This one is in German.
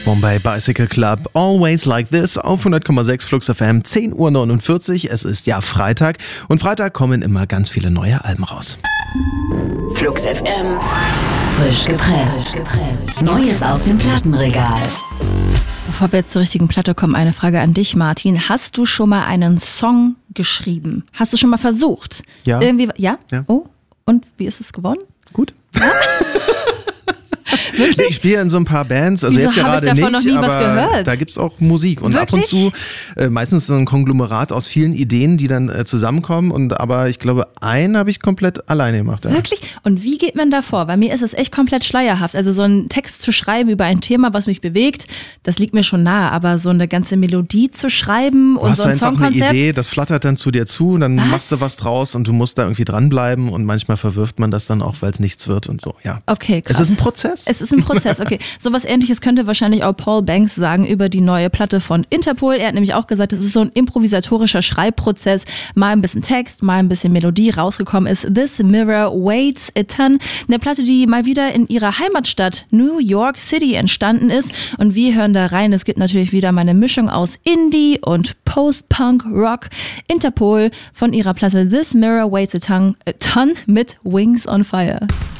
Bombay Bicycle Club, Always Like This auf 100,6 Flux FM, 10:49 Uhr. Es ist ja Freitag und Freitag kommen immer ganz viele neue Alben raus. Flux FM, frisch gepresst. Neues aus dem Plattenregal. Bevor wir jetzt zur richtigen Platte kommen, eine Frage an dich, Martin. Hast du schon mal einen Song geschrieben? Hast du schon mal versucht? Ja. Ja? Ja. Oh, und wie ist es geworden? Gut. Ja? Nee, ich spiele in so ein paar Bands, also Wieso jetzt gerade hab ich davon nicht, noch nie was aber gehört? da gibt's auch Musik und Wirklich? ab und zu meistens so ein Konglomerat aus vielen Ideen, die dann zusammenkommen aber ich glaube, einen habe ich komplett alleine gemacht. Ja. Wirklich? Und wie geht man da vor? Bei mir ist es echt komplett schleierhaft. Also so einen Text zu schreiben über ein Thema, was mich bewegt, das liegt mir schon nahe, aber so eine ganze Melodie zu schreiben und so ein einfach Songkonzept. eine Idee, das flattert dann zu dir zu, dann Was? machst du was draus und du musst da irgendwie dranbleiben und manchmal verwirft man das dann auch, weil es nichts wird und so. Ja. Okay, krass. Es ist ein Prozess. Es ist ein Prozess, okay. Sowas Ähnliches könnte wahrscheinlich auch Paul Banks sagen über die neue Platte von Interpol. Er hat nämlich auch gesagt, es ist so ein improvisatorischer Schreibprozess. Mal ein bisschen Text, mal ein bisschen Melodie. Rausgekommen ist This Mirror Weighs a Ton. Eine Platte, die mal wieder in ihrer Heimatstadt New York City entstanden ist. Und wir hören da rein. Es gibt natürlich wieder mal eine Mischung aus Indie und Post-Punk-Rock. Interpol von ihrer Platte This Mirror Weighs a Ton mit Wings on Fire.